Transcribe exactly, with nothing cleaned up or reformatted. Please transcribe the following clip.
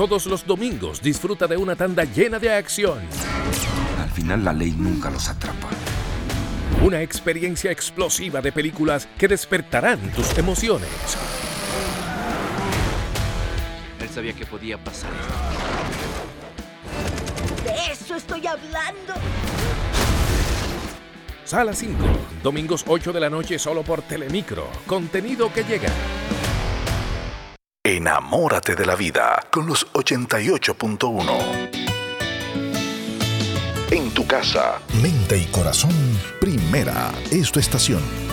Todos los domingos disfruta de una tanda llena de acción. Al final la ley nunca los atrapa. Una experiencia explosiva de películas que despertarán tus emociones. Él sabía que podía pasar. De eso estoy hablando. Sala cinco, domingos ocho de la noche solo por Telemicro. Contenido que llega. Enamórate de la vida con los ochenta y ocho punto uno. En tu casa, mente y corazón, Primera es tu estación.